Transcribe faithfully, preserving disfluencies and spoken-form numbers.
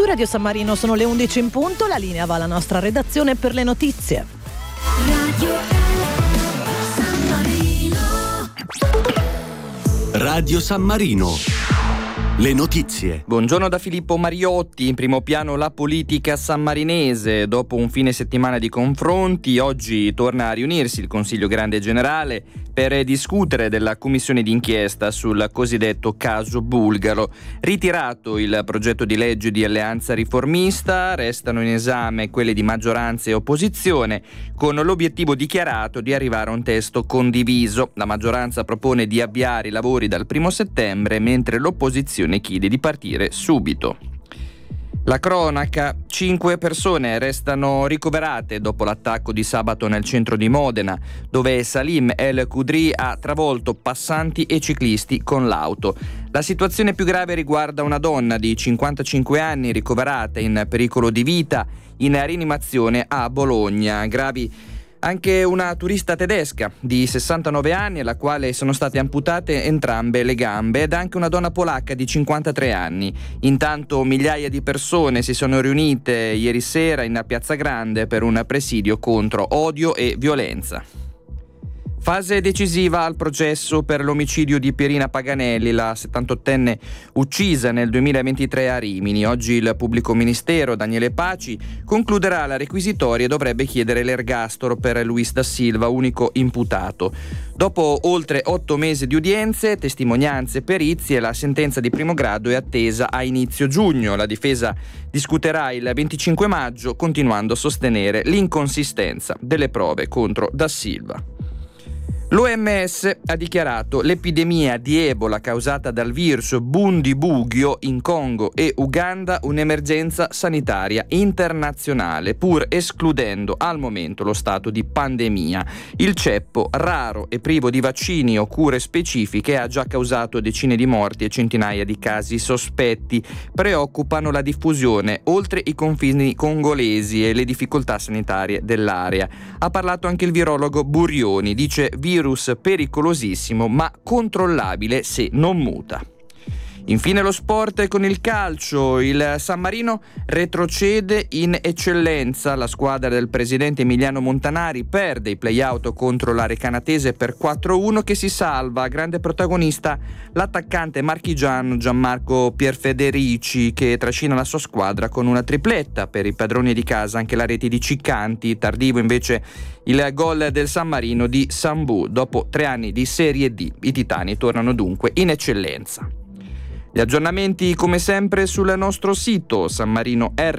Radio San Marino, sono le undici in punto, la linea va alla nostra redazione per le notizie. Radio San Marino. Radio San Marino. Le notizie. Buongiorno da Filippo Mariotti. In primo piano la politica sammarinese. Dopo un fine settimana di confronti, oggi torna a riunirsi il Consiglio Grande Generale per discutere della commissione d'inchiesta sul cosiddetto caso bulgaro. Ritirato il progetto di legge di Alleanza Riformista, restano in esame quelle di maggioranza e opposizione, con l'obiettivo dichiarato di arrivare a un testo condiviso. La maggioranza propone di avviare i lavori dal primo settembre, mentre l'opposizione chiede di partire subito. La cronaca: cinque persone restano ricoverate dopo l'attacco di sabato nel centro di Modena, dove Salim El Khudri ha travolto passanti e ciclisti con l'auto. La situazione più grave riguarda una donna di cinquantacinque anni ricoverata in pericolo di vita in rianimazione a Bologna. Gravi anche una turista tedesca di sessantanove anni, alla quale sono state amputate entrambe le gambe, ed anche una donna polacca di cinquantatré anni. Intanto migliaia di persone si sono riunite ieri sera in Piazza Grande per un presidio contro odio e violenza. Fase decisiva al processo per l'omicidio di Pierina Paganelli, la settantottenne uccisa nel duemilaventitré a Rimini. Oggi il pubblico ministero Daniele Paci concluderà la requisitoria e dovrebbe chiedere l'ergastolo per Luis da Silva, unico imputato. Dopo oltre otto mesi di udienze, testimonianze e perizie, la sentenza di primo grado è attesa a inizio giugno. La difesa discuterà il venticinque maggio, continuando a sostenere l'inconsistenza delle prove contro da Silva. L'O M S ha dichiarato l'epidemia di Ebola causata dal virus Bundibugyo in Congo e Uganda un'emergenza sanitaria internazionale, pur escludendo al momento lo stato di pandemia. Il ceppo, raro e privo di vaccini o cure specifiche, ha già causato decine di morti e centinaia di casi sospetti. Preoccupano la diffusione oltre i confini congolesi e le difficoltà sanitarie dell'area. Ha parlato anche il virologo Burioni, dice virus pericolosissimo ma controllabile se non muta. Infine lo sport con il calcio. Il San Marino retrocede in eccellenza. La squadra del presidente Emiliano Montanari perde i play-out contro la Recanatese per quattro a uno, che si salva. Grande protagonista l'attaccante marchigiano Gianmarco Pierfederici, che trascina la sua squadra con una tripletta. Per i padroni di casa anche la rete di Ciccanti. Tardivo invece il gol del San Marino di Sambù. Dopo tre anni di Serie D, i titani tornano dunque in eccellenza. Gli aggiornamenti come sempre sul nostro sito San Marino R